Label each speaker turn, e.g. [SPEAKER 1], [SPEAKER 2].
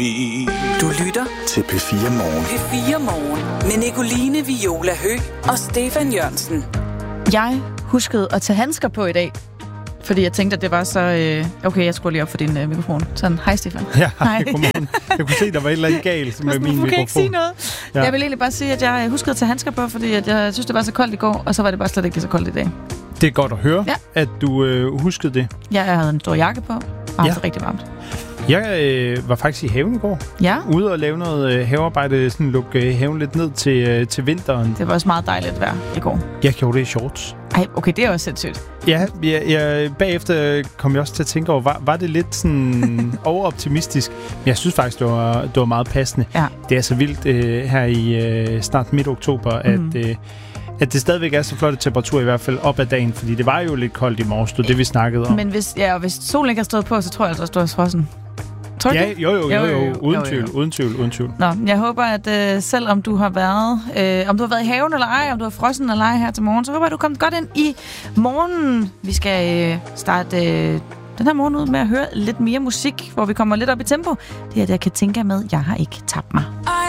[SPEAKER 1] Du lytter
[SPEAKER 2] til P4 Morgen.
[SPEAKER 1] P4 Morgen med Nicoline Viola Høgh og Stefan Jørgensen.
[SPEAKER 3] Jeg huskede at tage handsker på i dag, fordi jeg tænkte, at det var så... Okay, jeg skruer lige op for din mikrofon. Sådan, hej Stefan.
[SPEAKER 4] Ja, hej. Godmorgen. Jeg kunne se, der var et eller andet galt med min mikrofon.
[SPEAKER 3] Du kan ikke sige noget. Ja. Jeg vil egentlig bare sige, at jeg huskede at tage handsker på, fordi at jeg synes, det var så koldt i går, og så var det bare slet ikke så koldt i dag.
[SPEAKER 4] Det er godt at høre, at du huskede det.
[SPEAKER 3] Ja, jeg havde en stor jakke på, og det var rigtig varmt.
[SPEAKER 4] Jeg var faktisk i haven i går.
[SPEAKER 3] Ja. Ude
[SPEAKER 4] og lave noget havearbejde, sådan lukke haven lidt ned til vinteren.
[SPEAKER 3] Det var også meget dejligt vejr i går.
[SPEAKER 4] Jeg gjorde det i shorts.
[SPEAKER 3] Ej, okay, det er også sindssygt.
[SPEAKER 4] Ja, bagefter kom jeg også til at tænke over, var det lidt sådan overoptimistisk? Men jeg synes faktisk, det var meget passende. Ja. Det er så vildt her i snart midt oktober, at det stadigvæk er så flot temperatur, i hvert fald op ad dagen, fordi det var jo lidt koldt i morges, det vi snakkede om.
[SPEAKER 3] Men hvis solen ikke har stået på, så tror jeg altså også, du har frossen.
[SPEAKER 4] Ja, jo. Uden tvivl.
[SPEAKER 3] Nå, jeg håber, at selvom du har været, om du har været i haven eller ej, om du har frossen eller ej her til morgen, så håber jeg, du kommer godt ind i morgenen. Vi skal starte den her morgen ud med at høre lidt mere musik, hvor vi kommer lidt op i tempo. Det er det, jeg kan tænke med, jeg har ikke tabt mig.